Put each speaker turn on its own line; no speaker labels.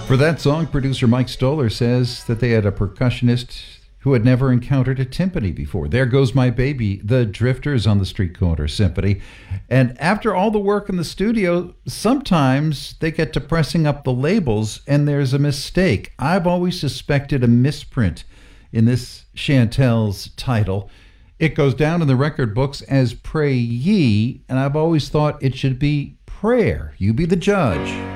For that song, producer Mike Stoller says that they had a percussionist who had never encountered a timpani before. There Goes My Baby, the Drifters on the Street Corner Symphony. And after all the work in the studio, sometimes they get to pressing up the labels and there's a mistake. I've always suspected a misprint in this Chantel's title. It goes down in the record books as Pray Ye, and I've always thought it should be Prayer. You be the judge.